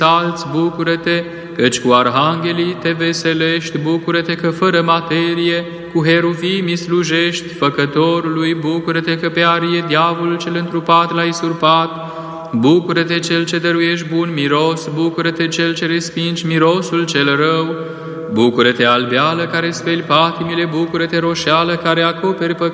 alți, bucură-te, căci cu arhanghelii te veselești, bucură-te că fără materie, cu heruvimii slujești făcătorului, bucură-te că pe arie diavolul cel întrupat l-ai surpat, bucură-te cel ce dăruiești bun miros, bucură-te cel ce respingi mirosul cel rău, bucură-te albeală care speli patimile, bucură-te roșeală care acoperi păcatul,